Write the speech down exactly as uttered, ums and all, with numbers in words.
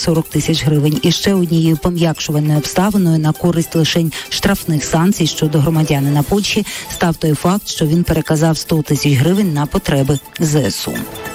сорок тисяч гривень. І ще однією пом'якшувальною обставиною на користь лишень штрафних санкцій щодо громадянина Польщі став той факт, що він переказав сто тисяч гривень на потреби зе ес у.